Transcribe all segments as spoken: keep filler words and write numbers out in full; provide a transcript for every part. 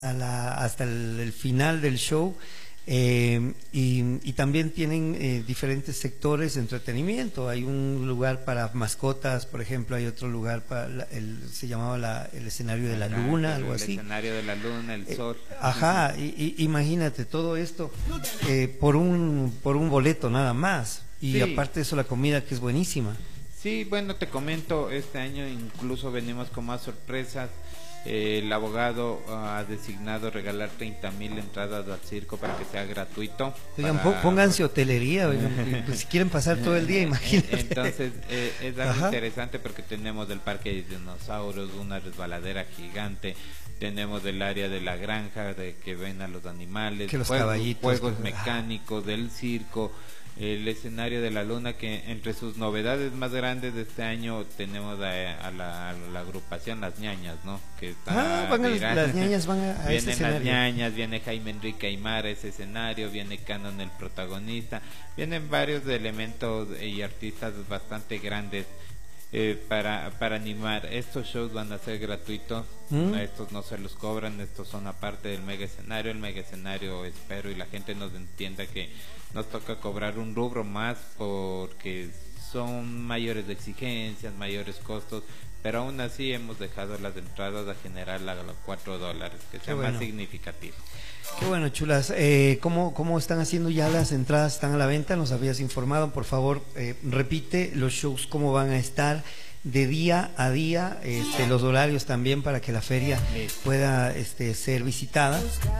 a la, hasta el, el final del show. Eh, y, y también tienen eh, diferentes sectores de entretenimiento. Hay un lugar para mascotas, por ejemplo, hay otro lugar para la, el, se llamaba la, el escenario de la luna, algo así. El escenario de la luna, el sol. Eh, ajá, y, y, imagínate todo esto eh, por un por un boleto nada más. Y sí, aparte de eso la comida que es buenísima. Sí, bueno, te comento, este año incluso venimos con más sorpresas. Eh, el abogado uh, ha designado regalar treinta mil entradas al circo para que sea gratuito. Oigan, para... pónganse hotelería, oigan, pues si quieren pasar todo el día, imagínate. Entonces eh, es algo Ajá. interesante porque tenemos del parque de dinosaurios, una resbaladera gigante, tenemos del área de la granja, de que ven a los animales, que los juegos, caballitos, juegos que... mecánicos del circo. El escenario de la luna, que entre sus novedades más grandes de este año tenemos a, a, la, a la agrupación Las Ñañas, ¿no? Que está ah, van a, las Ñañas van a, a vienen ese Las Ñañas, viene Jaime Enrique Aymara ese escenario, viene Canon el protagonista, vienen varios elementos y artistas bastante grandes eh, para, para animar. Estos shows van a ser gratuitos, ¿Mm? Estos no se los cobran, estos son aparte del mega escenario. El mega escenario, espero y la gente nos entienda que nos toca cobrar un rubro más porque son mayores exigencias, mayores costos, pero aún así hemos dejado las entradas a generar a los cuatro dólares, que sea bueno. más significativo. Qué bueno, chulas. Eh, ¿cómo, ¿Cómo están haciendo ya las entradas? ¿Están a la venta? Nos habías informado. Por favor, eh, repite los shows, cómo van a estar de día a día, este, los horarios también para que la feria pueda este, ser visitada.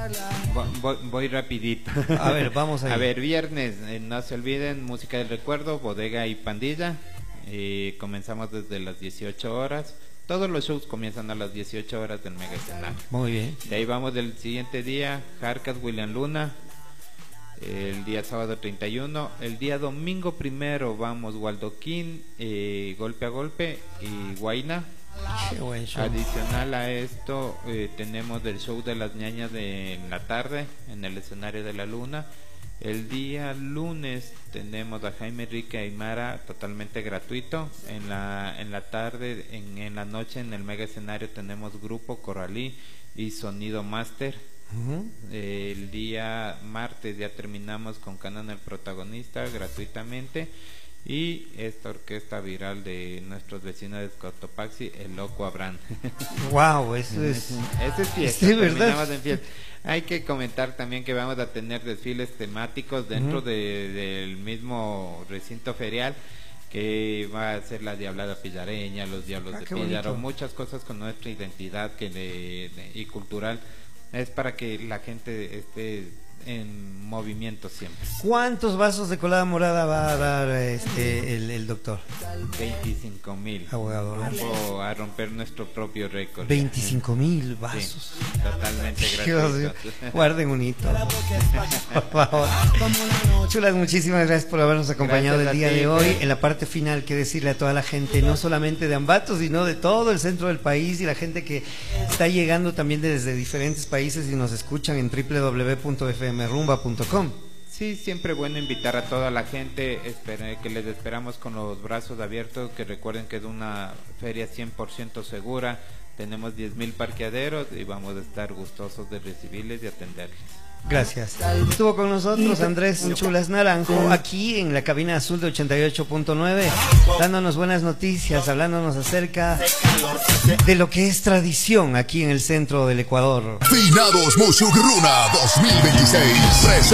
Voy, voy rapidito. A ver, vamos a A ver, viernes, eh, no se olviden, música del recuerdo, bodega y pandilla. Eh, comenzamos desde las dieciocho horas. Todos los shows comienzan a las dieciocho horas del mega escenario. Muy bien. De ahí vamos del siguiente día, Jarcas, William Luna. El día sábado treinta y uno, el día domingo primero vamos Gualdoquín, eh, Golpe a Golpe y Guaina. Qué buen show. Adicional a esto eh, tenemos el show de las Ñañas de en la tarde en el escenario de la luna. El día lunes tenemos a Jaime Enrique Aymara totalmente gratuito. En la en la tarde, en, en la noche en el mega escenario tenemos Grupo Corralí y Sonido Master. Uh-huh. Eh, el día martes ya terminamos con Canon el protagonista gratuitamente y esta orquesta viral de nuestros vecinos de Cotopaxi, el Loco Abraham. Wow, eso es ese es fiesta, sí, ¿verdad? En fiesta. Hay que comentar también que vamos a tener desfiles temáticos dentro uh-huh. de, del mismo recinto ferial, que va a ser la Diablada Pillareña, los Diablos ah, de Píllaro, muchas cosas con nuestra identidad que le, de, y cultural. Es para que la gente esté en movimiento siempre. ¿Cuántos vasos de colada morada va a dar este el, el doctor? veinticinco mil. Abogado. Vamos a romper nuestro propio récord. veinticinco mil vasos. Sí, totalmente gratuito. Guarden un hito. Por favor. Chulas, muchísimas gracias por habernos acompañado gracias el día ti, de hoy. En la parte final, que decirle a toda la gente, no solamente de Ambato, sino de todo el centro del país y la gente que está llegando también desde diferentes países y nos escuchan en doble u doble u doble u punto f m rumba punto com. Sí, siempre bueno invitar a toda la gente, espere, que les esperamos con los brazos abiertos, que recuerden que es una feria cien por ciento segura, tenemos diez mil parqueaderos y vamos a estar gustosos de recibirles y atenderles. Gracias. Estuvo con nosotros Andrés Chulas Naranjo aquí en la cabina azul de ochenta y ocho punto nueve, dándonos buenas noticias, hablándonos acerca de lo que es tradición aquí en el centro del Ecuador. Finados Mushugruna dos mil veintiséis.